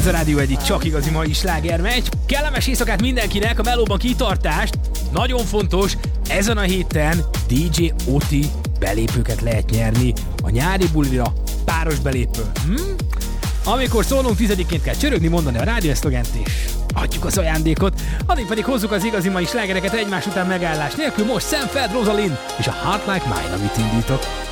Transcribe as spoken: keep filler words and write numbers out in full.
a Rádió egyik csak igazi mai sláger megy. Kellemes éjszakát mindenkinek, a melóban kitartást. Nagyon fontos, ezen a héten dé dzsé Oti belépőket lehet nyerni a nyári bulira, páros belépő. Hm? Amikor szólunk, tizediként kell csörögni, mondani a rádió szlogent és adjuk az ajándékot. Addig pedig hozzuk az igazi mai slágereket egymás után megállás nélkül. Most Sam Feld, Rosalind és a Heart Like Mine, amit indítok.